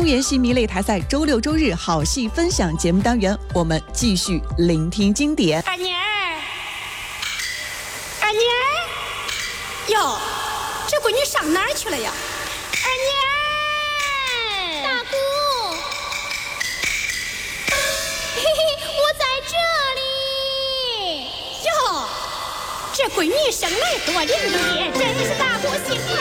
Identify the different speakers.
Speaker 1: 中原戏迷擂台赛周六周日好戏分享节目单元，我们继续聆听经典。
Speaker 2: 二妮儿，二妮儿，哟，这闺女上哪儿去了呀？二妮儿，
Speaker 3: 大姑，嘿嘿，我在这里。
Speaker 2: 哟，这闺女生来多伶俐，真是大姑幸福。